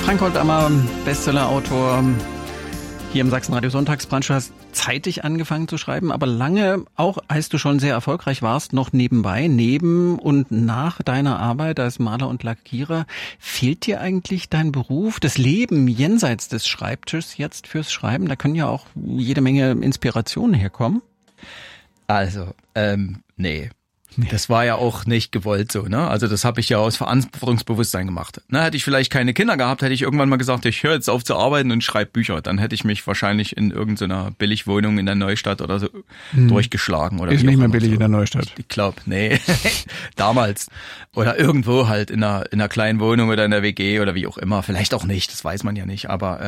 Frank Goldammer, Bestsellerautor, hier im Sachsen-Radio Sonntagsbrunch. Du hast zeitig angefangen zu schreiben, aber lange, auch als du schon sehr erfolgreich warst, noch nebenbei, neben und nach deiner Arbeit als Maler und Lackierer. Fehlt dir eigentlich dein Beruf, das Leben jenseits des Schreibtisches jetzt fürs Schreiben? Da können ja auch jede Menge Inspirationen herkommen. Also, nee. Das war ja auch nicht gewollt so, ne? Also das habe ich ja aus Verantwortungsbewusstsein gemacht. Ne, hätte ich vielleicht keine Kinder gehabt, hätte ich irgendwann mal gesagt, ich höre jetzt auf zu arbeiten und schreibe Bücher. Dann hätte ich mich wahrscheinlich in irgendeiner Billigwohnung in der Neustadt oder so durchgeschlagen. Oder ist nicht mehr billig so. In der Neustadt. Ich glaube, nee. Damals. Oder irgendwo halt in einer kleinen Wohnung oder in der WG oder wie auch immer. Vielleicht auch nicht, das weiß man ja nicht. Aber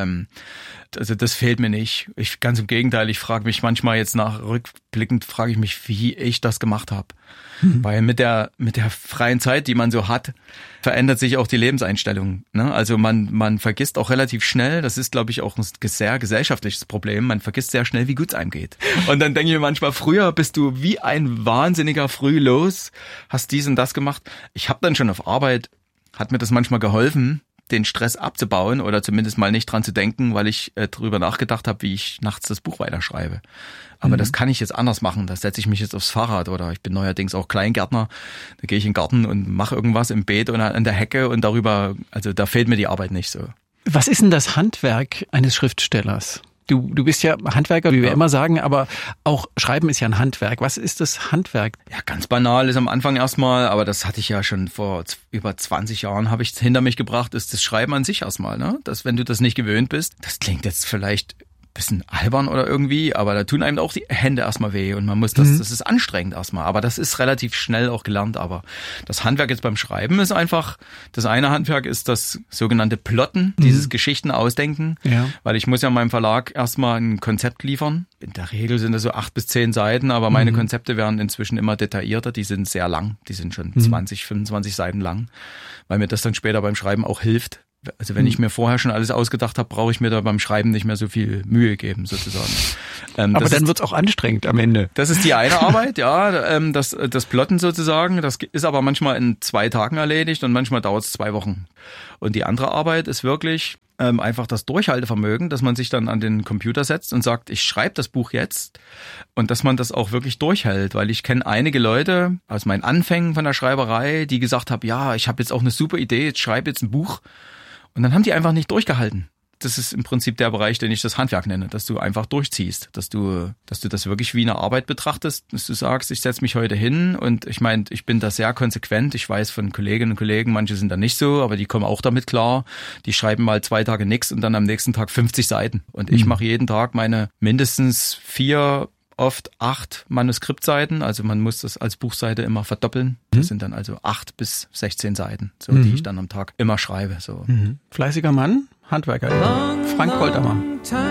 also das fehlt mir nicht. Ganz im Gegenteil, ich frage mich manchmal jetzt rückblickend, frage ich mich, wie ich das gemacht habe. Weil mit der freien Zeit, die man so hat, verändert sich auch die Lebenseinstellung. Ne? Also man vergisst auch relativ schnell, das ist glaube ich auch ein sehr gesellschaftliches Problem, man vergisst sehr schnell, wie gut es einem geht. Und dann denke ich mir manchmal, früher bist du wie ein Wahnsinniger früh los, hast dies und das gemacht. Ich habe dann schon auf Arbeit, hat mir das manchmal geholfen, den Stress abzubauen oder zumindest mal nicht dran zu denken, weil ich drüber nachgedacht habe, wie ich nachts das Buch weiterschreibe. Aber das kann ich jetzt anders machen. Da setze ich mich jetzt aufs Fahrrad oder ich bin neuerdings auch Kleingärtner. Da gehe ich in den Garten und mache irgendwas im Beet oder an der Hecke und darüber, also da fehlt mir die Arbeit nicht so. Was ist denn das Handwerk eines Schriftstellers? Du bist ja Handwerker, wie wir immer sagen, aber auch Schreiben ist ja ein Handwerk. Was ist das Handwerk? Ja, ganz banal ist am Anfang erstmal, aber das hatte ich ja schon vor über 20 Jahren, habe ich es hinter mich gebracht, ist das Schreiben an sich erstmal. Ne? Dass, wenn du das nicht gewöhnt bist, das klingt jetzt vielleicht bisschen albern oder irgendwie, aber da tun einem auch die Hände erstmal weh und man muss das ist anstrengend erstmal, aber das ist relativ schnell auch gelernt, aber das Handwerk jetzt beim Schreiben ist einfach, das eine Handwerk ist das sogenannte Plotten, dieses Geschichten ausdenken, weil ich muss ja meinem Verlag erstmal ein Konzept liefern. In der Regel sind das so 8 bis 10 Seiten, aber meine Konzepte werden inzwischen immer detaillierter, die sind sehr lang, die sind schon 20, 25 Seiten lang, weil mir das dann später beim Schreiben auch hilft. Also wenn ich mir vorher schon alles ausgedacht habe, brauche ich mir da beim Schreiben nicht mehr so viel Mühe geben, sozusagen. Aber dann wird's auch anstrengend am Ende. Das ist die eine Arbeit, ja, das Plotten sozusagen. Das ist aber manchmal in 2 Tagen erledigt und manchmal dauert es 2 Wochen. Und die andere Arbeit ist wirklich einfach das Durchhaltevermögen, dass man sich dann an den Computer setzt und sagt, ich schreibe das Buch jetzt und dass man das auch wirklich durchhält, weil ich kenne einige Leute aus meinen Anfängen von der Schreiberei, die gesagt haben, ja, ich habe jetzt auch eine super Idee, ich schreibe jetzt ein Buch. Und dann haben die einfach nicht durchgehalten. Das ist im Prinzip der Bereich, den ich das Handwerk nenne, dass du einfach durchziehst, dass du das wirklich wie eine Arbeit betrachtest, dass du sagst, ich setze mich heute hin und ich meine, ich bin da sehr konsequent. Ich weiß von Kolleginnen und Kollegen, manche sind da nicht so, aber die kommen auch damit klar. Die schreiben mal 2 Tage nichts und dann am nächsten Tag 50 Seiten. Und ich mache jeden Tag meine mindestens 4, oft 8 Manuskriptseiten, also man muss das als Buchseite immer verdoppeln. Das sind dann also 8 bis 16 Seiten, so die ich dann am Tag immer schreibe. So. Fleißiger Mann, Handwerker. Frank Goldammer.